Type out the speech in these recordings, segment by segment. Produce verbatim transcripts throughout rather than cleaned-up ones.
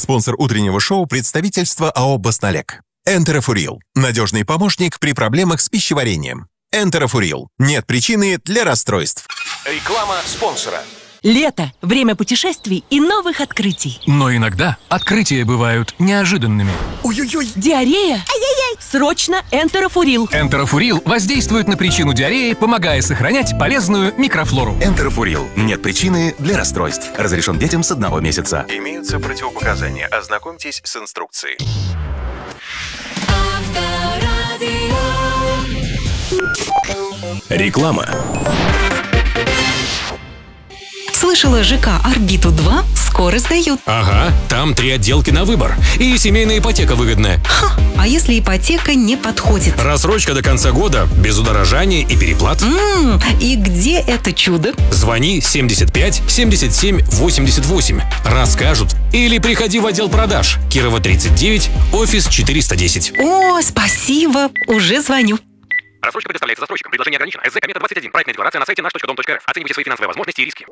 Спонсор утреннего шоу — представительство АО «Басналек». Энтерофурил – надежный помощник при проблемах с пищеварением. Энтерофурил. Нет причины для расстройств. Реклама спонсора. Лето – время путешествий и новых открытий. Но иногда открытия бывают неожиданными. Ой-ой-ой, диарея? Ай-яй-яй! Срочно энтерофурил. Энтерофурил воздействует на причину диареи, помогая сохранять полезную микрофлору. Энтерофурил. Нет причины для расстройств. Разрешен детям с одного месяца. Имеются противопоказания. Ознакомьтесь с инструкцией. Реклама. Слышала, ЖК «Орбиту-два» скоро сдают. Ага, там три отделки на выбор. И семейная ипотека выгодная. Ха, а если ипотека не подходит? Рассрочка до конца года, без удорожания и переплат. М-м, и где это чудо? Звони семьдесят пять семьдесят семь восемьдесят восемь. Расскажут. Или приходи в отдел продаж. Кирова тридцать девять, офис четыреста десять. О, спасибо, уже звоню. Рассрочка предоставляется застройщикам. Предложение ограничено. СЗ Комета двадцать один. Проектная декларация на сайте наш точка дом точка рф. Оценивайте свои финансовые возможности и риски.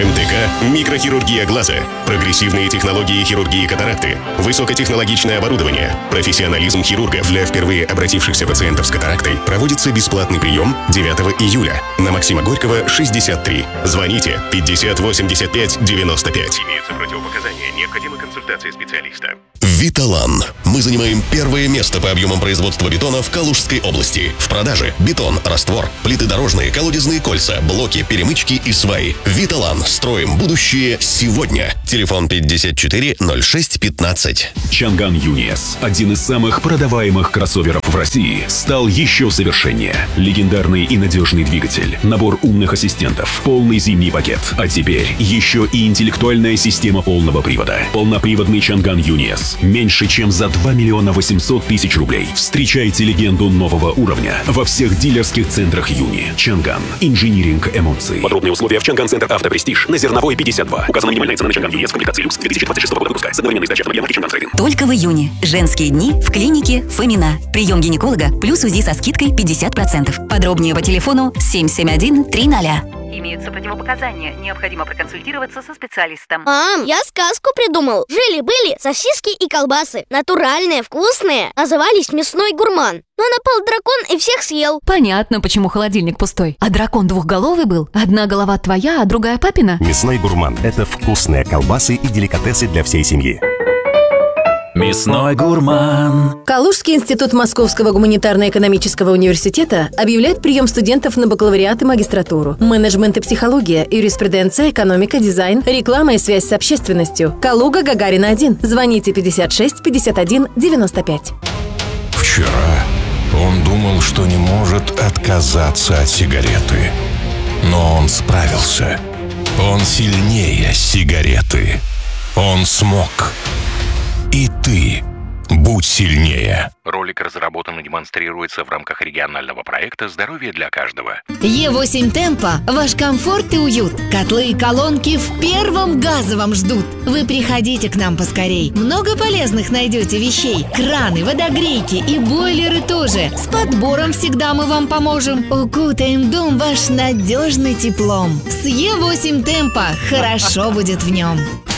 МТК «Микрохирургия глаза». Прогрессивные технологии хирургии катаракты. Высокотехнологичное оборудование. Профессионализм хирургов. Для впервые обратившихся пациентов с катарактой проводится бесплатный прием девятого июля на Максима Горького, шестьдесят три. Звоните пятьдесят восемьдесят пять девяносто пять. Имеются противопоказания. Необходима консультация специалиста. Виталан. Мы занимаем первое место по объемам производства бетона в Калужской области. В продаже бетон, раствор, плиты дорожные, колодезные кольца, блоки, перемычки и сваи. Виталан. Строим будущее сегодня. Телефон пятьдесят четыре ноль шесть пятнадцать. Чанган Юниес, один из самых продаваемых кроссоверов в России, стал еще совершеннее. Легендарный и надежный двигатель, набор умных ассистентов, полный зимний пакет. А теперь еще и интеллектуальная система полного привода. Полноприводный Чанган Юниес. Меньше чем за два миллиона восемьсот тысяч рублей. Встречайте легенду нового уровня во всех дилерских центрах Юни. Чанган. Инжиниринг эмоций. Подробные условия в Чанган Центр Автопрестиж на Зерновой пятьдесят два. Указана минимальная цена на Чанган Юниес в комплектации люкс две тысячи двадцать шестого года выпуска с одновременной сдачей автомобиля марки Чанган Трейдинг. Только в июне. Женские дни в клинике Фомина. Прием гинеколога плюс УЗИ со скидкой пятьдесят процентов. Подробнее по телефону семь семь один три ноль. Имеются противопоказания. Необходимо проконсультироваться со специалистом. Мам, я сказку придумал. Жили-были сосиски и колбасы. Натуральные, вкусные. Назывались «Мясной гурман». Но напал дракон и всех съел. Понятно, почему холодильник пустой. А дракон двухголовый был? Одна голова твоя, а другая папина? «Мясной гурман» — это вкусные колбасы и деликатесы для всей семьи. Мясной гурман. Калужский институт Московского гуманитарно-экономического университета объявляет прием студентов на бакалавриат и магистратуру. Менеджмент и психология, юриспруденция, экономика, дизайн, реклама и связь с общественностью. Калуга, Гагарина один. Звоните пятьдесят шесть пятьдесят один девяносто пять. Вчера он думал, что не может отказаться от сигареты. Но он справился. Он сильнее сигареты. Он смог. И ты будь сильнее. Ролик разработан и демонстрируется в рамках регионального проекта «Здоровье для каждого». Е восемь Темпо. Ваш комфорт и уют. Котлы и колонки в первом газовом ждут. Вы приходите к нам поскорей. Много полезных найдете вещей. Краны, водогрейки и бойлеры тоже. С подбором всегда мы вам поможем. Укутаем дом ваш надежный теплом. С Е восемь Темпо. Хорошо будет в нем.